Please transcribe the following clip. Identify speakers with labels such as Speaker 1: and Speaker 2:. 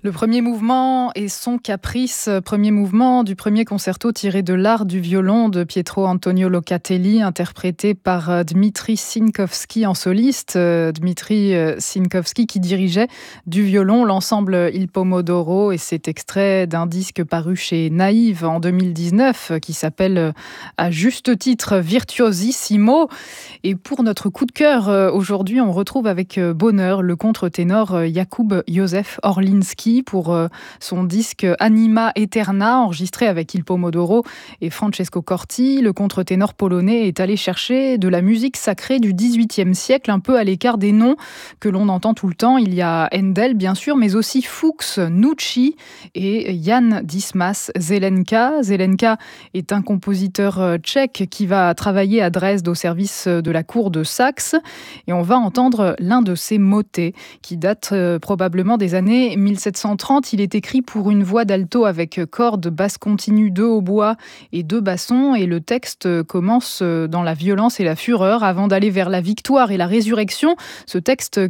Speaker 1: Le premier mouvement est son caprice, premier mouvement du premier concerto tiré de l'art du violon de Pietro Antonio Locatelli, interprété par Dmitri Sinkovski en soliste. Dmitri Sinkovski qui dirigeait du violon l'ensemble Il Pomodoro, et c'est extrait d'un disque paru chez Naïve en 2019 qui s'appelle à juste titre Virtuosissimo. Et pour notre coup de cœur aujourd'hui, on retrouve avec bonheur le contre-ténor Jakub Józef Orliński pour son disque Anima Eterna, enregistré avec Il Pomodoro et Francesco Corti. Le contre-ténor polonais est allé chercher de la musique sacrée du XVIIIe siècle, un peu à l'écart des noms que l'on entend tout le temps. Il y a Handel, bien sûr, mais aussi Fuchs, Nucci et Jan Dismas Zelenka. Zelenka est un compositeur tchèque qui va travailler à Dresde au service de la cour de Saxe. Et on va entendre l'un de ses motets qui date probablement des années 1730. Il est écrit pour une voix d'alto avec cordes, basse continue, 2 hautbois et 2 bassons. Et le texte commence dans la violence et la fureur avant d'aller vers la victoire et la résurrection. Ce texte